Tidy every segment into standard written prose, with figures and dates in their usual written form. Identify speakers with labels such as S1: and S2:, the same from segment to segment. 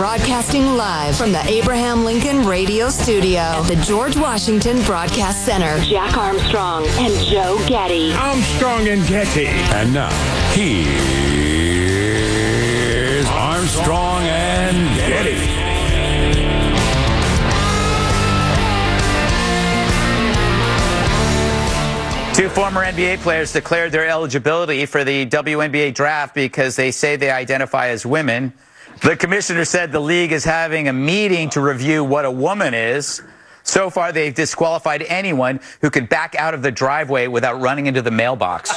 S1: Broadcasting live from the Abraham Lincoln Radio Studio at the George Washington Broadcast Center. Jack Armstrong and Joe Getty.
S2: Armstrong and Getty.
S3: And now, here's Armstrong and Getty.
S4: Two former NBA players declared their eligibility for the WNBA draft because they say they identify as women. The commissioner said the league is having a meeting to review what a woman is. So far, they've disqualified anyone who could back out of the driveway without running into the mailbox.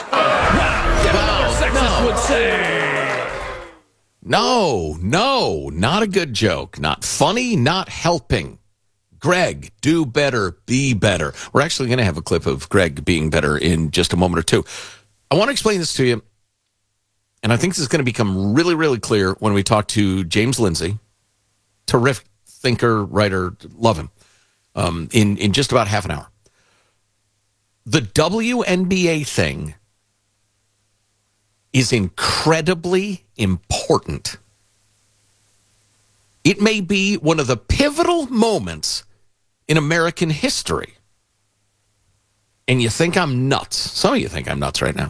S5: No, not a good joke. Not funny, not helping. Greg, do better, be better. We're actually going to have a clip of Greg being better in just a moment or two. I want to explain this to you, and I think this is going to become really, really clear when we talk to James Lindsay. Terrific thinker, writer, love him, in just about half an hour. The WNBA thing is incredibly important. It may be one of the pivotal moments in American history. And you think I'm nuts. Some of you think I'm nuts right now.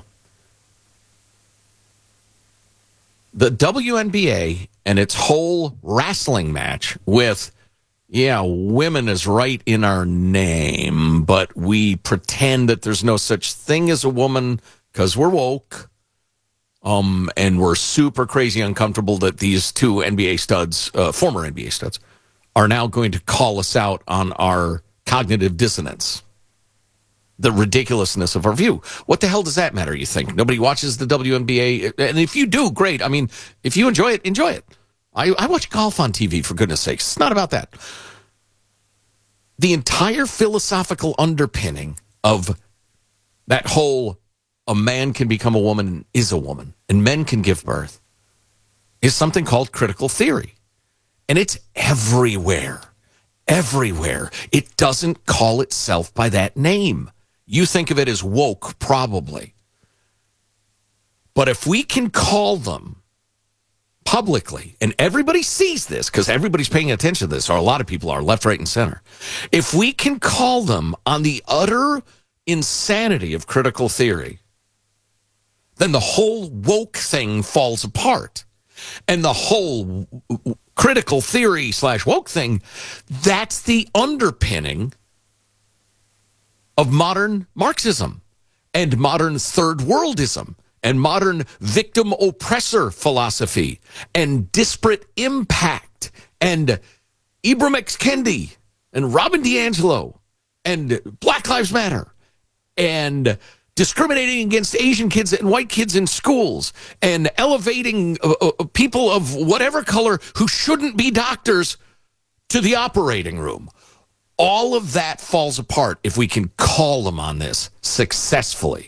S5: The WNBA and its whole wrestling match with, women is right in our name, but we pretend that there's no such thing as a woman because we're woke. And we're super crazy uncomfortable that these two NBA studs, former NBA studs, are now going to call us out on our cognitive dissonance, the ridiculousness of our view. What the hell does that matter, you think? Nobody watches the WNBA? And if you do, great. I mean, if you enjoy it, enjoy it. I watch golf on TV, for goodness sakes. It's not about that. The entire philosophical underpinning of that whole a man can become a woman and is a woman, and men can give birth, is something called critical theory. And it's everywhere. Everywhere. It doesn't call itself by that name. You think of it as woke, probably. But if we can call them publicly, and everybody sees this, because everybody's paying attention to this, or a lot of people are, left, right, and center. If we can call them on the utter insanity of critical theory, then the whole woke thing falls apart. And the whole critical theory / woke thing, that's the underpinning of modern Marxism and modern third worldism and modern victim-oppressor philosophy and disparate impact and Ibram X. Kendi and Robin DiAngelo and Black Lives Matter and discriminating against Asian kids and white kids in schools, and elevating people of whatever color who shouldn't be doctors to the operating room. All of that falls apart if we can call them on this successfully.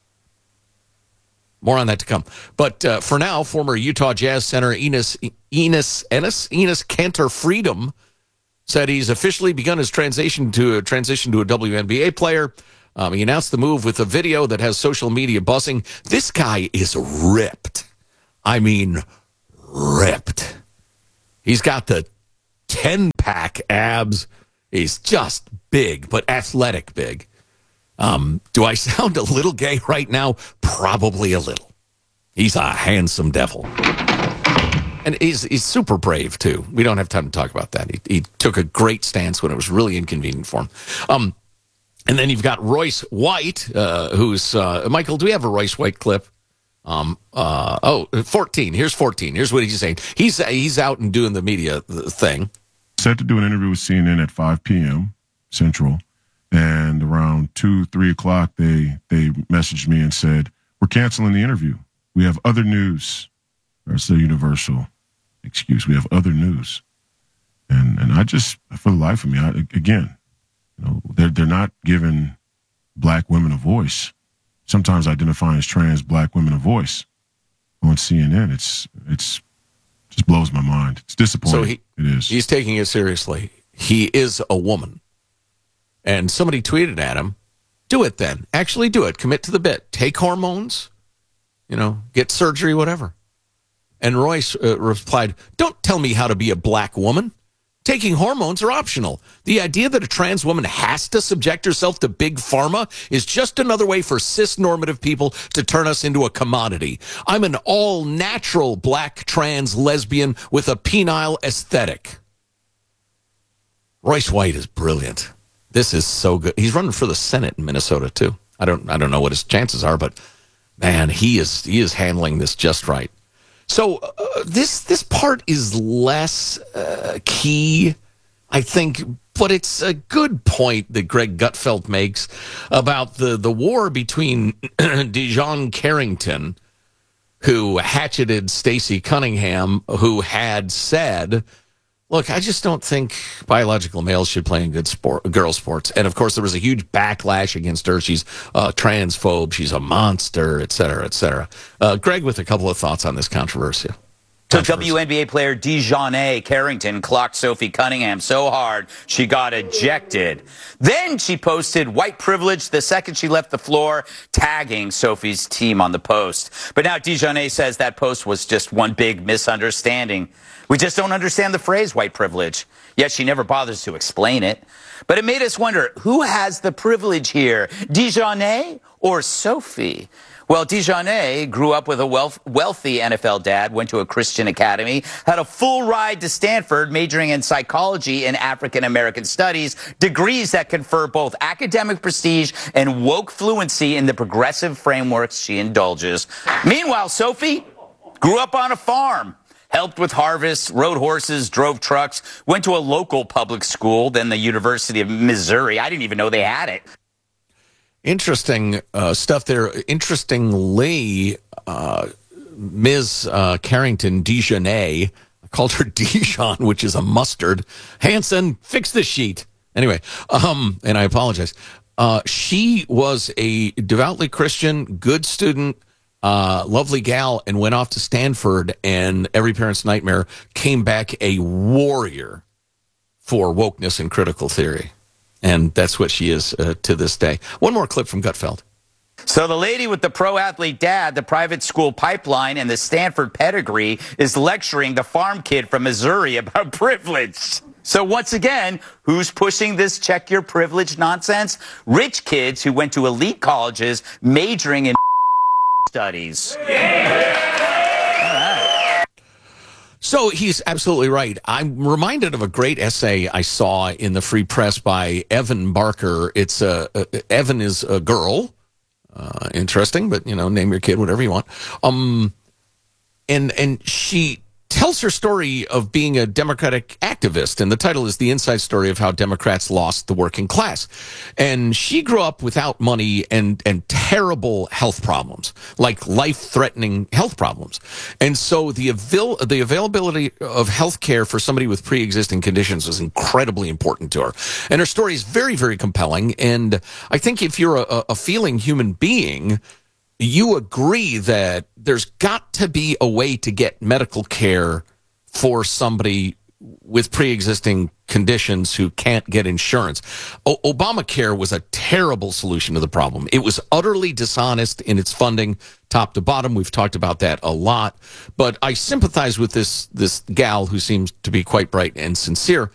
S5: More on that to come. But for now, former Utah Jazz center Enes Kanter Freedom said he's officially begun his transition to a WNBA player. He announced the move with a video that has social media buzzing. This guy is ripped. I mean, ripped. He's got the 10-pack abs. He's just big, but athletic big. Do I sound a little gay right now? Probably a little. He's a handsome devil. And he's super brave, too. We don't have time to talk about that. He took a great stance when it was really inconvenient for him. And then you've got Royce White, who's Michael, do we have a Royce White clip? 14. Here's 14. Here's what he's saying. He's out and doing the media thing.
S6: Set to do an interview with CNN at 5 p.m. Central. And around 2-3 o'clock, they messaged me and said, we're canceling the interview. We have other news. That's the universal excuse. We have other news. And I just, for the life of me, they're not giving black women a voice. Sometimes identifying as trans black women a voice on CNN. It's just blows my mind. It's disappointing. It is.
S5: He's taking it seriously. He is a woman. And somebody tweeted at him, do it then. Actually do it. Commit to the bit. Take hormones, get surgery, whatever. And Royce replied, "Don't tell me how to be a black woman. Taking hormones are optional. The idea that a trans woman has to subject herself to big pharma is just another way for cis-normative people to turn us into a commodity. I'm an all-natural black trans lesbian with a penile aesthetic." Royce White is brilliant. This is so good. He's running for the Senate in Minnesota too. I don't know what his chances are, but man, he is handling this just right. So this part is less key, I think, but it's a good point that Greg Gutfeld makes about the war between Dijon Carrington, who hatcheted Stacey Cunningham, who had said, "Look, I just don't think biological males should play in girl sports." And, of course, there was a huge backlash against her. She's a transphobe. She's a monster, et cetera, et cetera. Greg, with a couple of thoughts on this controversy.
S4: So WNBA player Dijon Carrington clocked Sophie Cunningham so hard she got ejected. Then she posted white privilege the second she left the floor, tagging Sophie's team on the post. But now Dijon says that post was just one big misunderstanding. We just don't understand the phrase white privilege. Yet she never bothers to explain it. But it made us wonder, who has the privilege here, Dijon or Sophie? Well, Dijon grew up with a wealthy NFL dad, went to a Christian academy, had a full ride to Stanford, majoring in psychology and African American studies, degrees that confer both academic prestige and woke fluency in the progressive frameworks she indulges. Meanwhile, Sophie grew up on a farm, helped with harvests, rode horses, drove trucks, went to a local public school, then the University of Missouri. I didn't even know they had it.
S5: Interesting stuff there. Interestingly, Ms. Carrington, Dijon, I called her Dijon, which is a mustard. Hanson, fix the sheet. Anyway, and I apologize. She was a devoutly Christian, good student, lovely gal, and went off to Stanford, and every parent's nightmare, came back a warrior for wokeness and critical theory. And that's what she is to this day. One more clip from Gutfeld.
S4: So the lady with the pro-athlete dad, the private school pipeline, and the Stanford pedigree is lecturing the farm kid from Missouri about privilege. So once again, who's pushing this check your privilege nonsense? Rich kids who went to elite colleges majoring in studies.
S5: So he's absolutely right. I'm reminded of a great essay I saw in the Free Press by Evan Barker. It's Evan is a girl. Interesting, but name your kid whatever you want. And she tells her story of being a Democratic activist, and the title is The Inside Story of How Democrats Lost the Working Class. And she grew up without money and terrible health problems, like life-threatening health problems. And so the availability of health care for somebody with pre-existing conditions was incredibly important to her. And her story is very, very compelling. And I think if you're a feeling human being, you agree that there's got to be a way to get medical care for somebody with pre-existing conditions who can't get insurance. Obamacare was a terrible solution to the problem. It was utterly dishonest in its funding, top to bottom. We've talked about that a lot. But I sympathize with this gal who seems to be quite bright and sincere.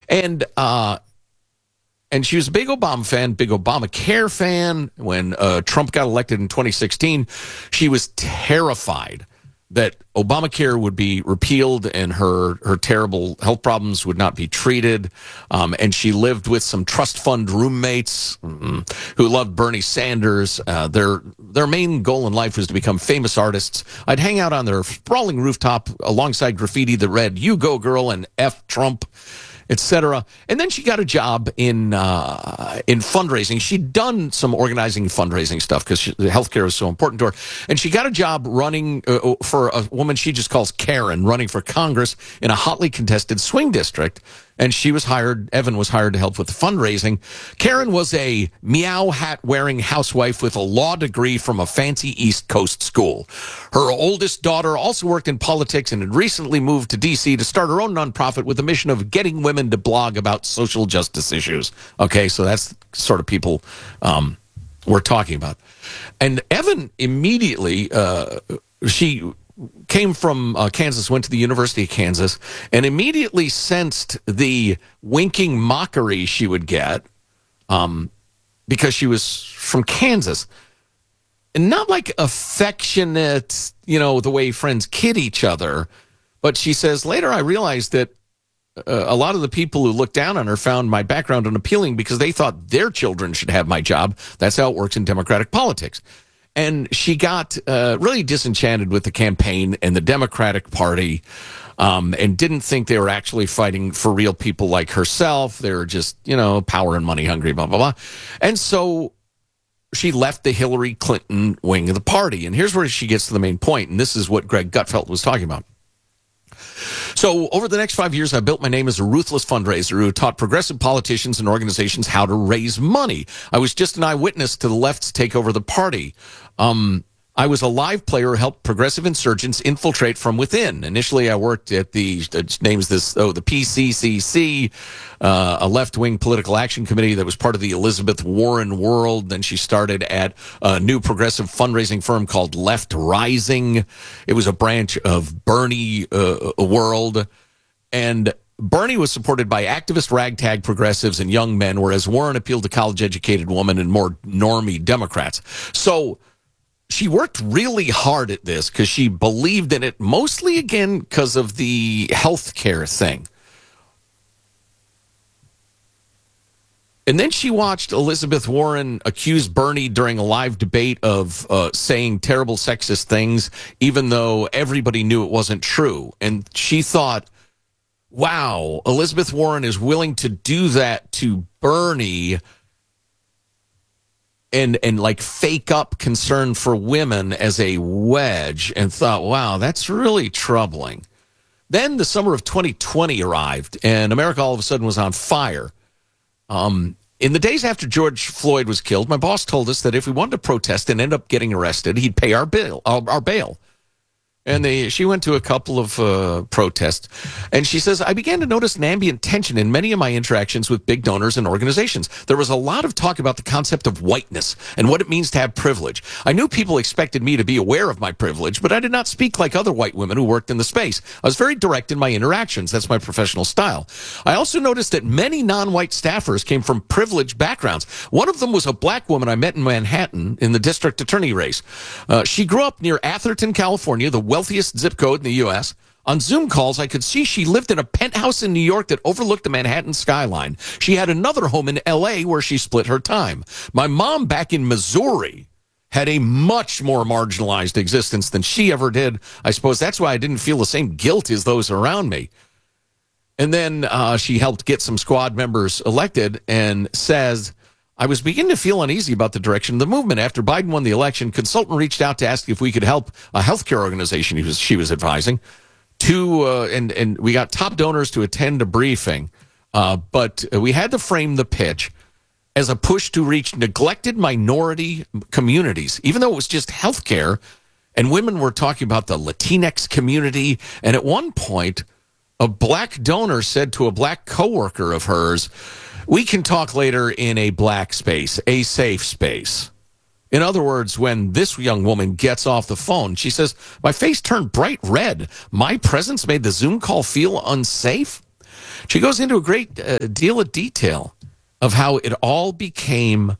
S5: And she was a big Obama fan, big Obamacare fan. When Trump got elected in 2016, she was terrified that Obamacare would be repealed and her terrible health problems would not be treated. And she lived with some trust fund roommates who loved Bernie Sanders. Their main goal in life was to become famous artists. I'd hang out on their sprawling rooftop alongside graffiti that read, "You go, girl," and "F Trump," etc. And then she got a job in fundraising. She'd done some organizing fundraising stuff because healthcare was so important to her. And she got a job running for a woman she just calls Karen, running for Congress in a hotly contested swing district. And Evan was hired to help with the fundraising. Karen was a meow hat wearing housewife with a law degree from a fancy East Coast school. Her oldest daughter also worked in politics and had recently moved to D.C. to start her own nonprofit with the mission of getting women to blog about social justice issues. Okay, so that's the sort of people we're talking about. And Evan immediately, she came from Kansas, went to the University of Kansas, and immediately sensed the winking mockery she would get because she was from Kansas. And not like affectionate, the way friends kid each other. But she says, later I realized that a lot of the people who looked down on her found my background unappealing because they thought their children should have my job. That's how it works in Democratic politics. And she got really disenchanted with the campaign and the Democratic Party and didn't think they were actually fighting for real people like herself. They were just, power and money hungry, blah, blah, blah. And so she left the Hillary Clinton wing of the party. And here's where she gets to the main point. And this is what Greg Gutfeld was talking about. So over the next 5 years, I built my name as a ruthless fundraiser who taught progressive politicians and organizations how to raise money. I was just an eyewitness to the left's takeover of the party. I was a live player who helped progressive insurgents infiltrate from within. Initially, I worked at the PCCC, a left-wing political action committee that was part of the Elizabeth Warren world. Then she started at a new progressive fundraising firm called Left Rising. It was a branch of Bernie world. And Bernie was supported by activist ragtag progressives and young men, whereas Warren appealed to college-educated women and more normie Democrats. So she worked really hard at this because she believed in it, mostly, again, because of the health care thing. And then she watched Elizabeth Warren accuse Bernie during a live debate of saying terrible sexist things, even though everybody knew it wasn't true. And she thought, wow, Elizabeth Warren is willing to do that to Bernie and like fake up concern for women as a wedge, and thought, wow, that's really troubling. Then the summer of 2020 arrived, and America all of a sudden was on fire. In the days after George Floyd was killed, my boss told us that if we wanted to protest and end up getting arrested, he'd pay our bail. And she went to a couple of protests, and she says, I began to notice an ambient tension in many of my interactions with big donors and organizations. There was a lot of talk about the concept of whiteness and what it means to have privilege. I knew people expected me to be aware of my privilege, but I did not speak like other white women who worked in the space. I was very direct in my interactions. That's my professional style. I also noticed that many non-white staffers came from privileged backgrounds. One of them was a black woman I met in Manhattan in the district attorney race. She grew up near Atherton, California, the wealthiest zip code in the U.S. On Zoom calls, I could see she lived in a penthouse in New York that overlooked the Manhattan skyline. She had another home in L.A. where she split her time. My mom back in Missouri had a much more marginalized existence than she ever did. I suppose that's why I didn't feel the same guilt as those around me. And then she helped get some squad members elected and says, I was beginning to feel uneasy about the direction of the movement. After Biden won the election, consultant reached out to ask if we could help a healthcare organization she was advising and we got top donors to attend a briefing. But we had to frame the pitch as a push to reach neglected minority communities, even though it was just healthcare. And women were talking about the Latinx community. And at one point, a black donor said to a black coworker of hers, we can talk later in a black space, a safe space. In other words, when this young woman gets off the phone, she says, my face turned bright red. My presence made the Zoom call feel unsafe. She goes into a great deal of detail of how it all became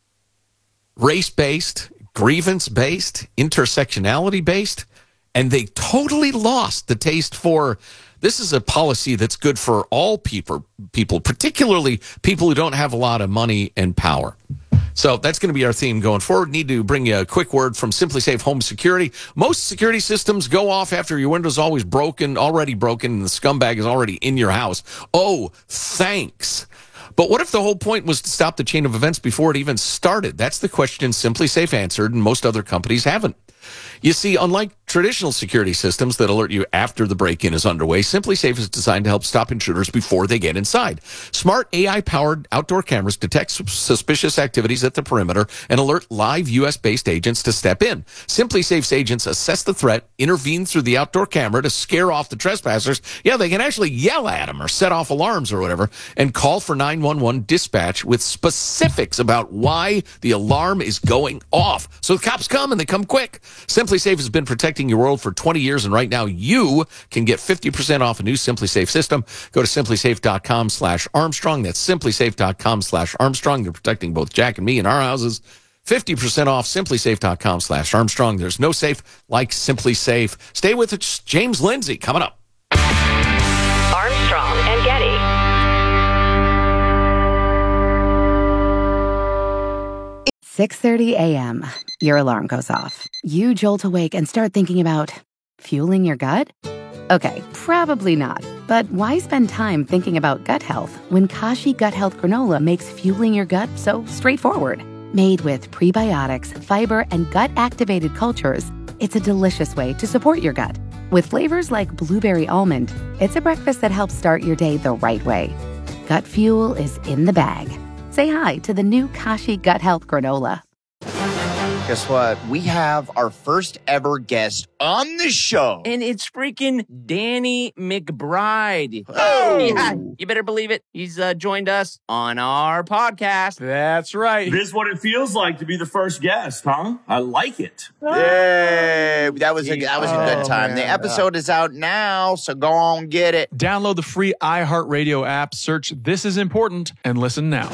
S5: race-based, grievance-based, intersectionality-based, and they totally lost the taste for this is a policy that's good for all people, particularly people who don't have a lot of money and power. So that's going to be our theme going forward. Need to bring you a quick word from SimpliSafe Home Security. Most security systems go off after your window's already broken, and the scumbag is already in your house. Oh, thanks. But what if the whole point was to stop the chain of events before it even started? That's the question SimpliSafe answered, and most other companies haven't. You see, unlike traditional security systems that alert you after the break-in is underway, SimpliSafe is designed to help stop intruders before they get inside. Smart AI-powered outdoor cameras detect suspicious activities at the perimeter and alert live U.S.-based agents to step in. SimpliSafe's agents assess the threat, intervene through the outdoor camera to scare off the trespassers. Yeah, they can actually yell at them or set off alarms or whatever, and call for 911 dispatch with specifics about why the alarm is going off. So the cops come, and they come quick. SimpliSafe has been protected protecting your world for 20 years, and right now you can get 50% off a new SimpliSafe system. Go to simplisafe.com/Armstrong. That's simplisafe.com/Armstrong. They're protecting both Jack and me in our houses. 50% off simplisafe.com/Armstrong. There's no safe like SimpliSafe. Stay with us. James Lindsay coming up.
S1: Armstrong and Getty.
S2: 6:30 a.m. Your alarm goes off. You jolt awake and start thinking about fueling your gut? Okay, probably not. But why spend time thinking about gut health when Kashi Gut Health Granola makes fueling your gut so straightforward? Made with prebiotics, fiber, and gut-activated cultures, it's a delicious way to support your gut. With flavors like blueberry almond, it's a breakfast that helps start your day the right way. Gut fuel is in the bag. Say hi to the new Kashi Gut Health Granola.
S7: Guess what? We have our first ever guest on the show.
S8: And it's freaking Danny McBride.
S7: Oh!
S8: Yeah, you better believe it. He's joined us on our podcast.
S9: That's right.
S10: This is what it feels like to be the first guest, huh? I like it.
S7: Yay! That was a good time. The episode is out now, so go on, get it.
S9: Download the free iHeartRadio app, search This Is Important, and listen now.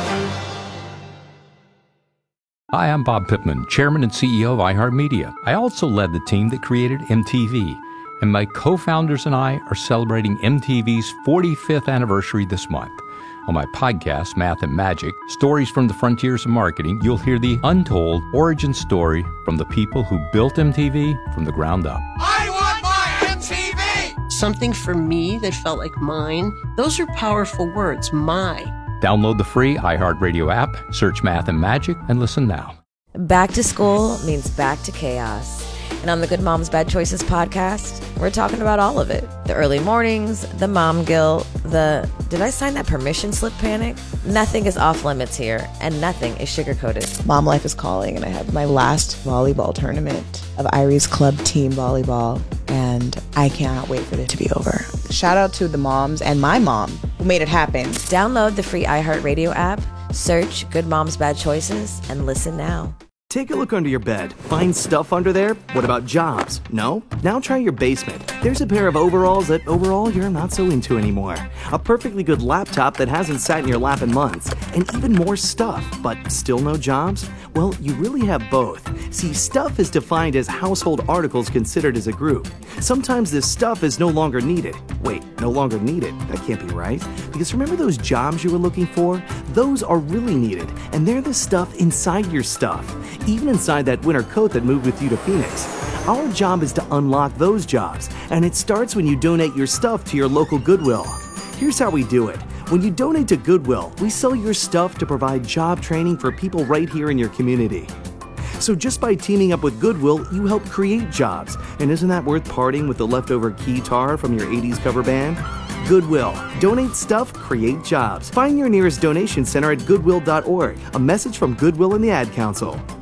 S11: Hi, I'm Bob Pittman, Chairman and CEO of iHeartMedia. I also led the team that created MTV, and my co-founders and I are celebrating MTV's 45th anniversary this month. On my podcast, Math and Magic, Stories from the Frontiers of Marketing, you'll hear the untold origin story from the people who built MTV from the ground up.
S12: I want my MTV! Something for me that felt like mine. Those are powerful words, my.
S11: Download the free iHeartRadio app, search Math and Magic, and listen now.
S13: Back to school means back to chaos. And on the Good Moms Bad Choices podcast, we're talking about all of it. The early mornings, the mom guilt, the did I sign that permission slip panic? Nothing is off limits here, and nothing is sugar-coated.
S14: Mom life is calling, and I have my last volleyball tournament of Irie's club team volleyball, and I cannot wait for it to be over. Shout out to the moms and my mom who made it happen.
S13: Download the free iHeartRadio app, search Good Moms Bad Choices, and listen now.
S15: Take a look under your bed. Find stuff under there? What about jobs? No? Now try your basement. There's a pair of overalls that overall you're not so into anymore. A perfectly good laptop that hasn't sat in your lap in months. And even more stuff, but still no jobs? Well, you really have both. See, stuff is defined as household articles considered as a group. Sometimes this stuff is no longer needed. Wait, no longer needed? That can't be right. Because remember those jobs you were looking for? Those are really needed, and they're the stuff inside your stuff. Even inside that winter coat that moved with you to Phoenix. Our job is to unlock those jobs, and it starts when you donate your stuff to your local Goodwill. Here's how we do it. When you donate to Goodwill, we sell your stuff to provide job training for people right here in your community. So just by teaming up with Goodwill, you help create jobs. And isn't that worth parting with the leftover guitar from your 80s cover band? Goodwill. Donate stuff, create jobs. Find your nearest donation center at goodwill.org. A message from Goodwill and the Ad Council.